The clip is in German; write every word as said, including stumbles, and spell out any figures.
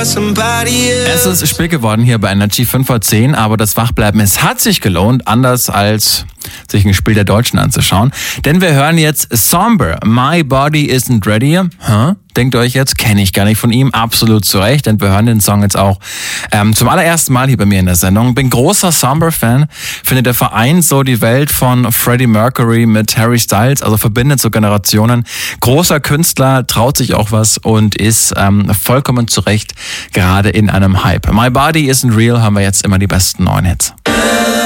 Es ist spät geworden hier bei Energy fünf vor zehn, aber das Wachbleiben, es hat sich gelohnt, anders als sich ein Spiel der Deutschen anzuschauen. Denn wir hören jetzt Somber, My Body Isn't Ready. Huh? Denkt ihr euch jetzt, kenne ich gar nicht von ihm, absolut zu Recht, denn wir hören den Song jetzt auch ähm, zum allerersten Mal hier bei mir in der Sendung. Bin großer Somber-Fan, finde der vereint so die Welt von Freddie Mercury mit Harry Styles, also verbindet so Generationen. Großer Künstler, traut sich auch was und ist ähm, vollkommen zu Recht gerade in einem Hype. My Body Isn't Real haben wir jetzt immer die besten neuen Hits.